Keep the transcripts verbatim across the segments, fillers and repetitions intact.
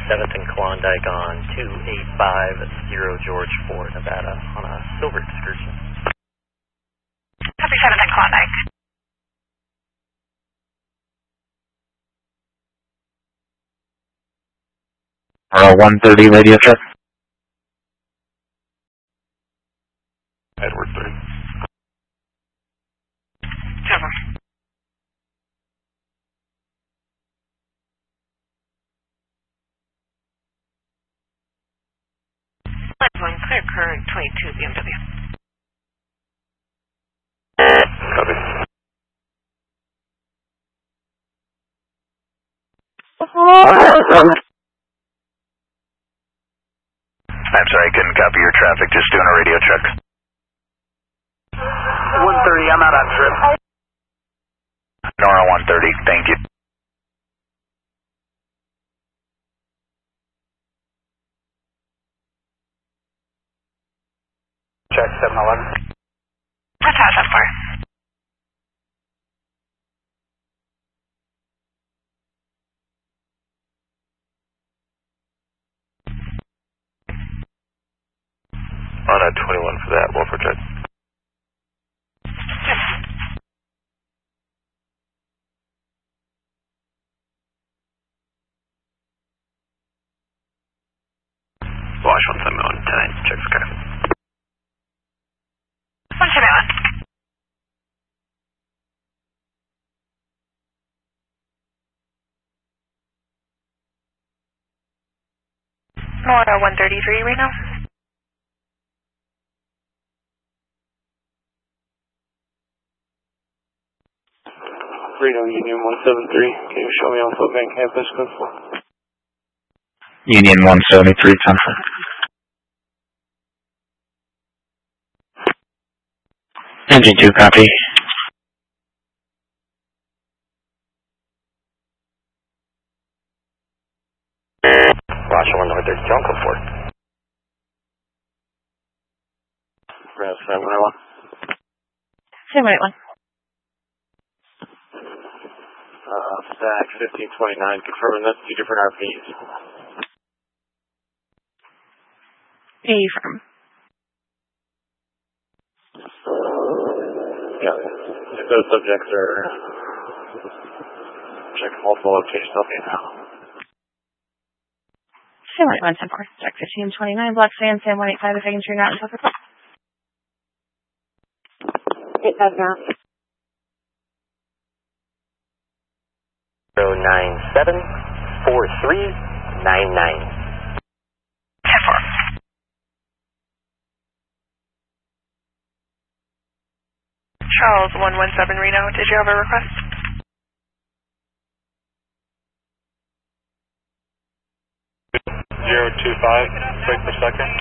seventh and Klondike on two eight five zero George for Nevada on a silver excursion. Copy seventh and Klondike. Uh, one thirty radio check. Edward three. Cover. One clear current twenty-two B M W. Copy. I'm sorry, I couldn't copy your traffic, just doing a radio check. one thirty, I'm out on trip. Nora one thirty, thank you. Check seven eleven. That's how so far. On a twenty-one for that, Wolfer check. Wash one seven one ten, check sky. one seven one. Nora one thirty-three right now. Reno Union one seven three, can you show me on Foot Bank campus code four? Union one seventy-three, ten four. Engine two, copy. Roger one North thirty, John code four. Brad seven one one. seven one one. Uh, stack fifteen twenty-nine, confirming that's two different R Ps. Affirm. Yeah, if those subjects are check multiple locations, I'll be now. seven one one, ten four. Stack fifteen twenty-nine, Black Sand, Sam one eight five, if I can turn out in South Africa. eight five now. zero nine seven four three nine nine. ten four. Charles one one seven Reno, did you have a request? zero two five, break per second.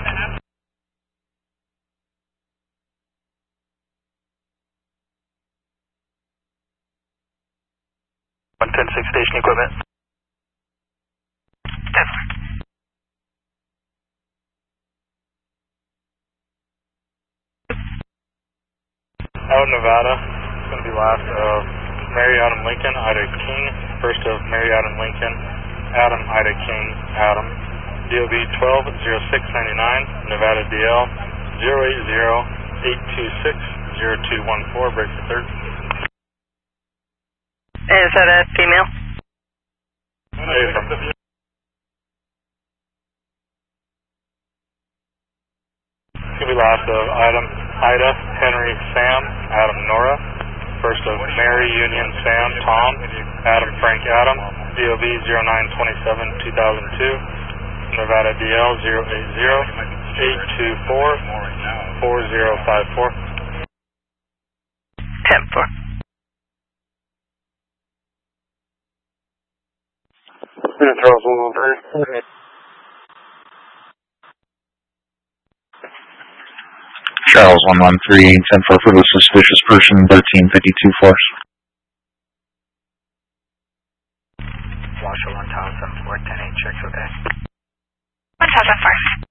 one ten six station equipment. Denver. Out of Nevada, it's going to be last of Mary Adam Lincoln, Ida King, first of Mary Adam Lincoln, Adam, Ida King, Adam. D O B twelve zero six ninety-nine, Nevada D L zero eight zero eight two six zero two one four, break for third. Is that a female? Affirm. It's going to be last of Adam, Ida, Henry, Sam, Adam, Nora. First of Mary, Union, Sam, Tom, Adam, Frank, Adam. D O B zero nine twenty-seven two thousand two. Nevada D L zero eight zero eight two four four zero five four. ten four. Charles one one three. Charles one one three, ten four for the suspicious person, thirteen fifty-two force. Washoe one Thousand four ten eight, checks okay. one thousand four.